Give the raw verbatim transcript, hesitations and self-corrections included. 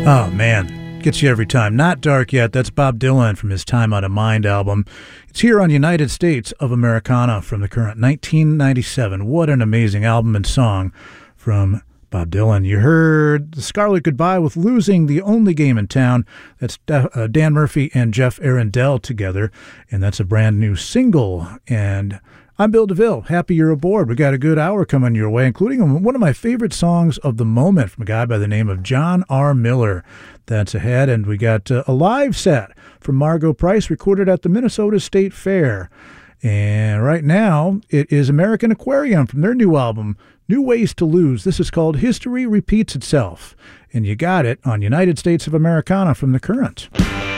Oh, man. Gets you every time. Not Dark Yet. That's Bob Dylan from his Time Out of Mind album. It's here on United States of Americana from the current nineteen ninety-seven. What an amazing album and song from Bob Dylan. You heard The Scarlet Goodbye with Losing, the Only Game in Town. That's uh, Dan Murphy and Jeff Arundel together, and that's a brand new single. And I'm Bill DeVille. Happy you're aboard. We got a good hour coming your way, including one of my favorite songs of the moment from a guy by the name of John R. Miller. That's ahead, and we got uh, a live set from Margo Price recorded at the Minnesota State Fair. And right now, it is American Aquarium from their new album, New Ways to Lose. This is called History Repeats Itself. And you got it on United States of Americana from the Current.